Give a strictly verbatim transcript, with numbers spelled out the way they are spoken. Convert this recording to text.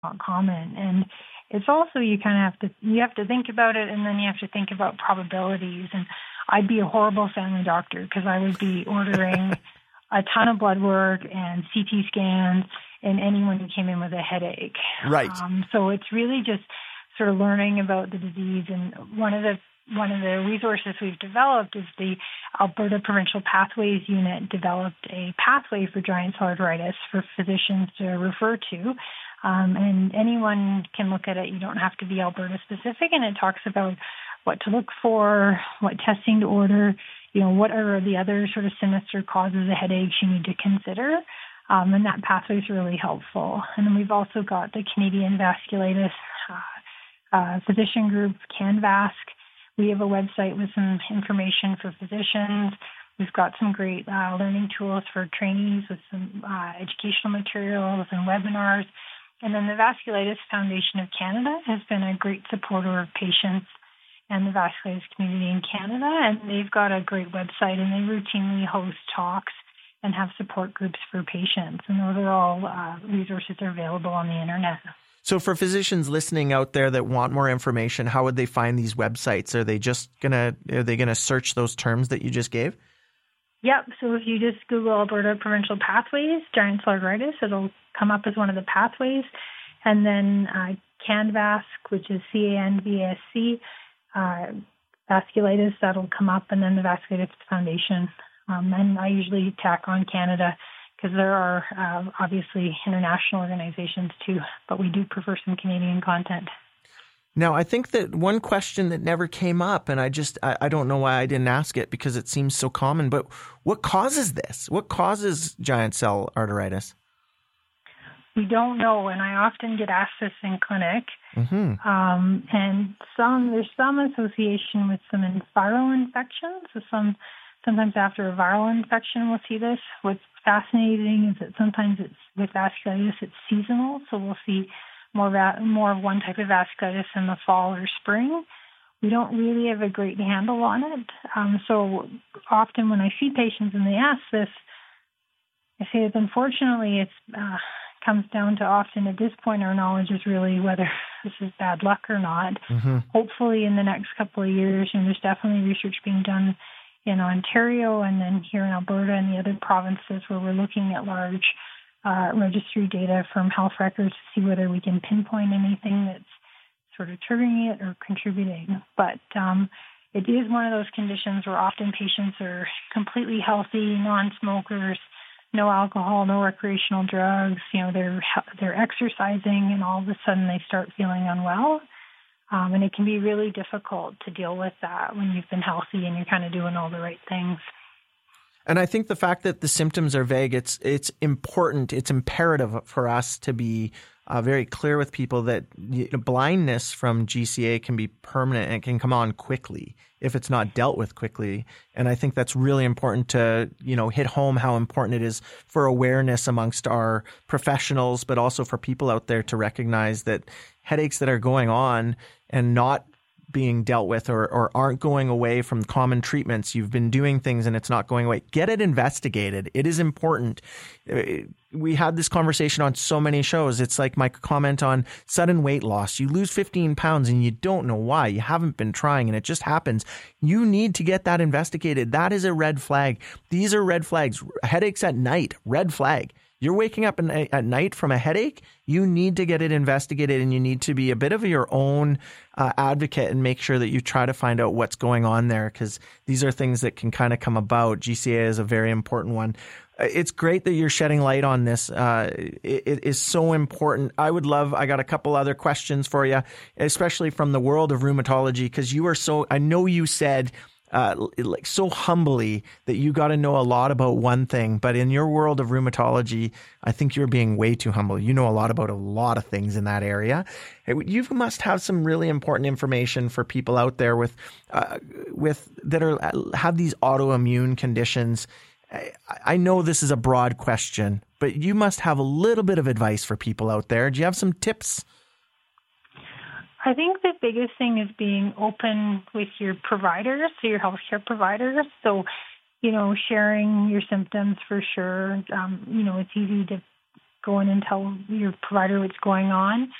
not common. And it's also, you kind of have to, you have to think about it, and then you have to think about probabilities. And I'd be a horrible family doctor because I would be ordering a ton of blood work and C T scans in anyone who came in with a headache. Right. Um, so it's really just sort of learning about the disease. And one of the one of the resources we've developed is the Alberta Provincial Pathways Unit developed a pathway for giant cell arteritis for physicians to refer to. Um, and anyone can look at it. You don't have to be Alberta specific. And it talks about what to look for, what testing to order, you know, what are the other sort of sinister causes of headaches you need to consider. Um, and that pathway is really helpful. And then we've also got the Canadian Vasculitis uh, uh, physician group, CanVasc. We have a website with some information for physicians. We've got some great uh, learning tools for trainees with some uh, educational materials and webinars. And then the Vasculitis Foundation of Canada has been a great supporter of patients and the vasculitis community in Canada. And they've got a great website, and they routinely host talks and have support groups for patients. And those are all uh, resources that are available on the internet. So for physicians listening out there that want more information, how would they find these websites? Are they just gonna are they gonna search those terms that you just gave? Yep. So if you just Google Alberta Provincial Pathways, giant cell arteritis, it'll come up as one of the pathways. And then uh, CanVasc, which is C A N V A S C, uh, vasculitis, that'll come up, and then the Vasculitis Foundation. Um, and I usually tack on Canada, because there are uh, obviously international organizations too, but we do prefer some Canadian content. Now, I think that one question that never came up, and I just, I, I don't know why I didn't ask it because it seems so common, but what causes this? What causes giant cell arteritis? We don't know, and I often get asked this in clinic. Mm-hmm. Um, and some there's some association with some viral infections. So some sometimes after a viral infection, we'll see this. What's fascinating is that sometimes it's with vasculitis, it's seasonal. So we'll see more va- more of one type of vasculitis in the fall or spring. We don't really have a great handle on it. Um, so often when I see patients and they ask this, I say that unfortunately it's uh, comes down to often at this point our knowledge is really whether this is bad luck or not. Mm-hmm. Hopefully in the next couple of years, and there's definitely research being done in Ontario and then here in Alberta and the other provinces where we're looking at large uh, registry data from health records to see whether we can pinpoint anything that's sort of triggering it or contributing. But um, it is one of those conditions where often patients are completely healthy, non-smokers, no alcohol, no recreational drugs. You know, they're they're exercising, and all of a sudden they start feeling unwell. Um, and it can be really difficult to deal with that when you've been healthy and you're kind of doing all the right things. And I think the fact that the symptoms are vague, it's it's important, it's imperative for us to be uh, very clear with people that you know, blindness from G C A can be permanent and it can come on quickly if it's not dealt with quickly. And I think that's really important to, you know, hit home how important it is for awareness amongst our professionals, but also for people out there to recognize that headaches that are going on and not being dealt with or, or aren't going away from common treatments. You've been doing things and it's not going away. Get it investigated. It is important. We had this conversation on so many shows. It's like my comment on sudden weight loss. You lose fifteen pounds and you don't know why. You haven't been trying and it just happens. You need to get that investigated. That is a red flag. These are red flags. Headaches at night, red flag. You're waking up at night from a headache, you need to get it investigated, and you need to be a bit of your own uh, advocate and make sure that you try to find out what's going on there, because these are things that can kind of come about. G C A is a very important one. It's great that you're shedding light on this. Uh, it, it is so important. I would love, I got a couple other questions for you, especially from the world of rheumatology, because you are so, I know you said Uh, like so humbly that you got to know a lot about one thing, but in your world of rheumatology, I think you're being way too humble. You know a lot about a lot of things in that area. You must have some really important information for people out there with, uh, with that are have these autoimmune conditions. I, I know this is a broad question, but you must have a little bit of advice for people out there. Do you have some tips? I think the biggest thing is being open with your providers, so your healthcare providers. So, you know, sharing your symptoms for sure. Um, you know, it's easy to go in and tell your provider what's going on.